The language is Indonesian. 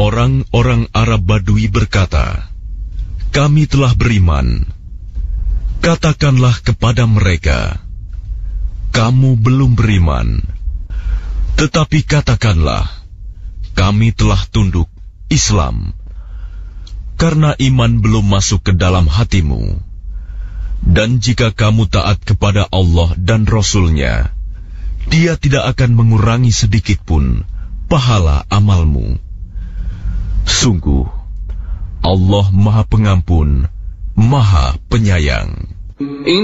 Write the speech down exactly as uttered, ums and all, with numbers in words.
Orang-orang Arab Badui berkata, "Kami telah beriman." Katakanlah kepada mereka, "Kamu belum beriman." Tetapi katakanlah, "Kami telah tunduk Islam," karena iman belum masuk ke dalam hatimu. Dan jika kamu taat kepada Allah dan Rasul-Nya, Dia tidak akan mengurangi sedikit pun pahala amalmu. Sungguh, Allah Maha Pengampun, Maha Penyayang.